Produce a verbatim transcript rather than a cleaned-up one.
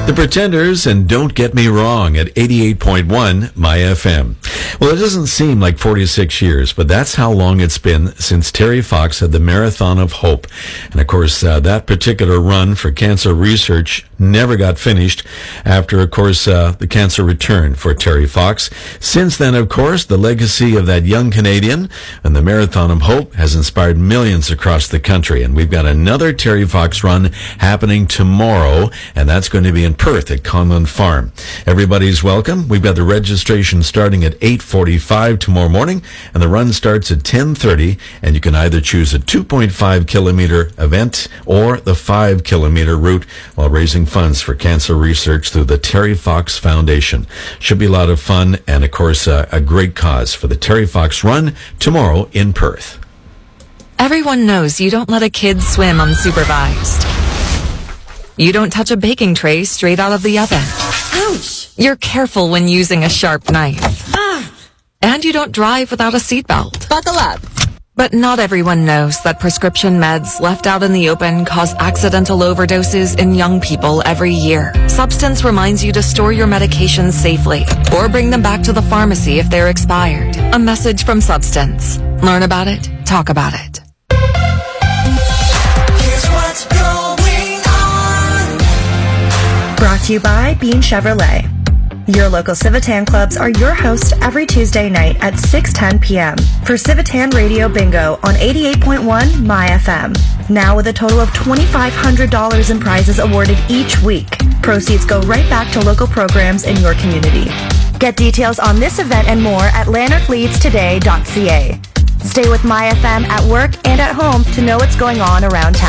The Pretenders and Don't Get Me Wrong at eighty-eight point one My F M. Well, it doesn't seem like forty-six years, but that's how long it's been since Terry Fox had the Marathon of Hope. And of course, uh, that particular run for cancer research never got finished after, of course, uh, the cancer returned for Terry Fox. Since then, of course, the legacy of that young Canadian and the Marathon of Hope has inspired millions across the country. And we've got another Terry Fox run happening tomorrow, and that's going to be in Perth at Conlon Farm. Everybody's welcome. We've got the registration starting at eight forty-five tomorrow morning, and the run starts at ten thirty, and you can either choose a two point five kilometer event or the five kilometer route while raising funds for cancer research through the Terry Fox Foundation. Should be a lot of fun, and of course, uh, a great cause for the Terry Fox Run tomorrow in Perth. Everyone knows you don't let a kid swim unsupervised. You don't touch a baking tray straight out of the oven. Ouch! You're careful when using a sharp knife. Ah! And you don't drive without a seatbelt. Buckle up. But not everyone knows that prescription meds left out in the open cause accidental overdoses in young people every year. Substance reminds you to store your medications safely or bring them back to the pharmacy if they're expired. A message from Substance. Learn about it. Talk about it. Here's what's going on. Brought to you by Bean Chevrolet. Your local Civitan clubs are your host every Tuesday night at six ten p.m. for Civitan Radio Bingo on eighty-eight point one My F M. Now with a total of two thousand five hundred dollars in prizes awarded each week. Proceeds go right back to local programs in your community. Get details on this event and more at lanark leads today dot c a. Stay with My F M at work and at home to know what's going on around town.